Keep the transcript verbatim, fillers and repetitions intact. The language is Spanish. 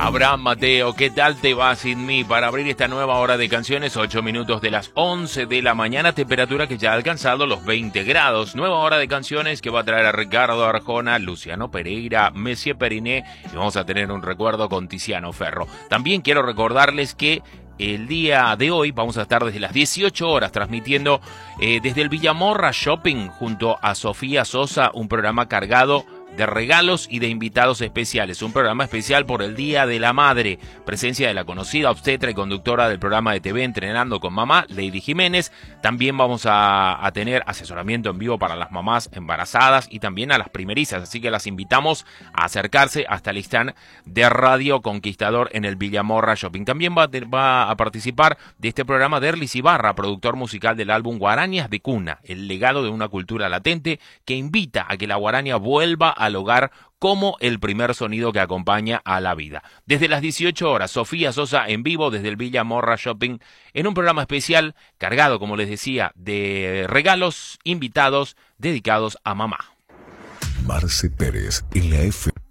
Abraham Mateo, ¿qué tal te va sin mí? Para abrir esta nueva hora de canciones, ocho minutos de las once de la mañana, temperatura que ya ha alcanzado los veinte grados. Nueva hora de canciones que va a traer a Ricardo Arjona, Luciano Pereira, Messier Periné y vamos a tener un recuerdo con Tiziano Ferro. También quiero recordarles que el día de hoy vamos a estar desde las dieciocho horas transmitiendo eh, desde el Villamorra Shopping junto a Sofía Sosa, un programa cargado de regalos y de invitados especiales. Un programa especial por el Día de la Madre. Presencia de la conocida obstetra y conductora del programa de T V Entrenando con Mamá, Lady Jiménez. También vamos a, a tener asesoramiento en vivo para las mamás embarazadas y también a las primerizas. Así que las invitamos a acercarse hasta el stand de Radio Conquistador en el Villamorra Shopping. También va, va a participar de este programa Derlis Ibarra, productor musical del álbum Guarañas de Cuna, el legado de una cultura latente que invita a que la guaraña vuelva al hogar como el primer sonido que acompaña a la vida. Desde las dieciocho horas, Sofía Sosa en vivo desde el Villamorra Shopping en un programa especial cargado, como les decía, de regalos invitados dedicados a mamá. Marce Pérez en la F.